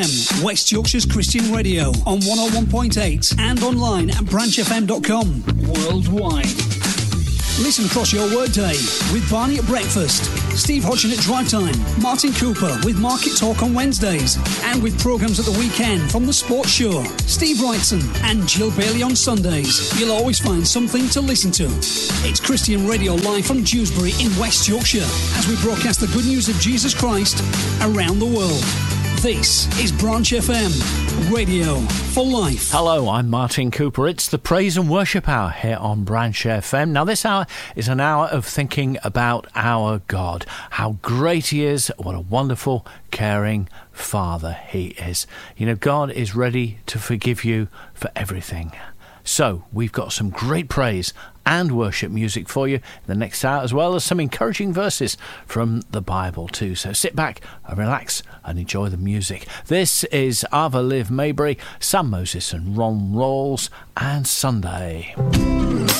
West Yorkshire's Christian Radio on 101.8 and online at branchfm.com. Worldwide. Listen across your workday with Barney at breakfast, Steve Hodgson at drive time, Martin Cooper with Market Talk on Wednesdays, and with programmes at the weekend from The Sports Show, Steve Wrightson and Jill Bailey on Sundays. You'll always find something to listen to. It's Christian Radio live from Dewsbury in West Yorkshire as we broadcast the good news of Jesus Christ around the world. This is Branch FM, radio for life. Hello, I'm Martin Cooper. It's the Praise and Worship Hour here on Branch FM. Now, this hour is an hour of thinking about our God, how great He is, what a wonderful, caring Father He is. You know, God is ready to forgive you for everything. So, we've got some great praise and worship music for you in the next hour, as well as some encouraging verses from the Bible too. So sit back and relax and enjoy the music. This is Ava Liv Maybury, Sam Moses and Ron Rawls, and Sunday.